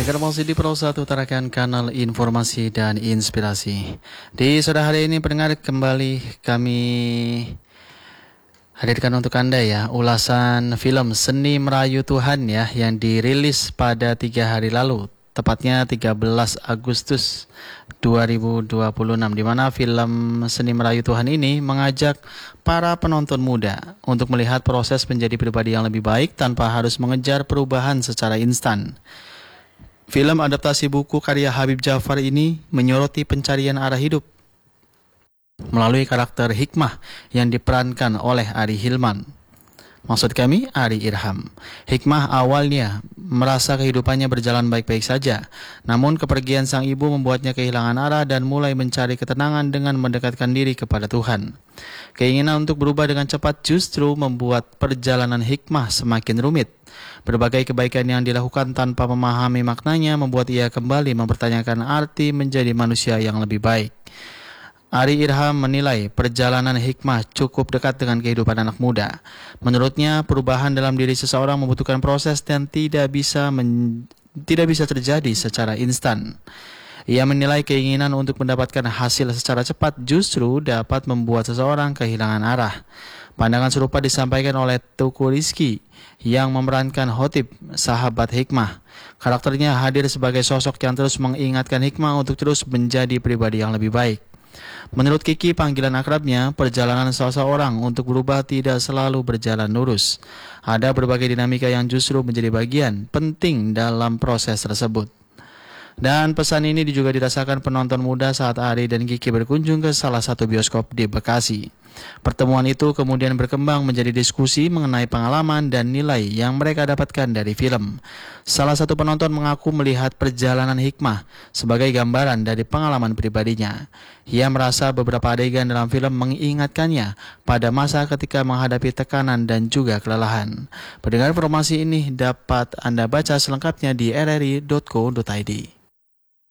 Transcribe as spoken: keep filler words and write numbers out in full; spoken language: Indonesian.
Pendengar masih di Pro satu utarakan kanal informasi dan inspirasi. Di sore hari ini pendengar kembali kami hadirkan untuk Anda ya ulasan film Seni Merayu Tuhan ya yang dirilis pada tiga hari lalu, tepatnya tiga belas Agustus dua ribu dua puluh enam, di mana film Seni Merayu Tuhan ini mengajak para penonton muda untuk melihat proses menjadi pribadi yang lebih baik tanpa harus mengejar perubahan secara instan. Film adaptasi buku karya Habib Jafar ini menyoroti pencarian arah hidup melalui karakter Hikmah yang diperankan oleh Ari Hilman. Maksud kami, Ari Irham. Hikmah awalnya merasa kehidupannya berjalan baik-baik saja, namun kepergian sang ibu membuatnya kehilangan arah dan mulai mencari ketenangan dengan mendekatkan diri kepada Tuhan. Keinginan untuk berubah dengan cepat justru membuat perjalanan Hikmah semakin rumit. Berbagai kebaikan yang dilakukan tanpa memahami maknanya membuat ia kembali mempertanyakan arti menjadi manusia yang lebih baik. Ari Irham menilai perjalanan Hikmah cukup dekat dengan kehidupan anak muda. Menurutnya, perubahan dalam diri seseorang membutuhkan proses dan tidak bisa men- tidak bisa terjadi secara instan. Ia menilai keinginan untuk mendapatkan hasil secara cepat justru dapat membuat seseorang kehilangan arah. Pandangan serupa disampaikan oleh Tuku Rizky yang memerankan Hotib, sahabat Hikmah. Karakternya hadir sebagai sosok yang terus mengingatkan Hikmah untuk terus menjadi pribadi yang lebih baik. Menurut Kiki, panggilan akrabnya, perjalanan seseorang untuk berubah tidak selalu berjalan lurus. Ada berbagai dinamika yang justru menjadi bagian penting dalam proses tersebut. Dan pesan ini juga dirasakan penonton muda saat Ari dan Kiki berkunjung ke salah satu bioskop di Bekasi. Pertemuan itu kemudian berkembang menjadi diskusi mengenai pengalaman dan nilai yang mereka dapatkan dari film. Salah satu penonton mengaku melihat perjalanan Hikmah sebagai gambaran dari pengalaman pribadinya. Ia merasa beberapa adegan dalam film mengingatkannya pada masa ketika menghadapi tekanan dan juga kelelahan. Pendengar, informasi ini dapat Anda baca selengkapnya di r r i dot co dot i d.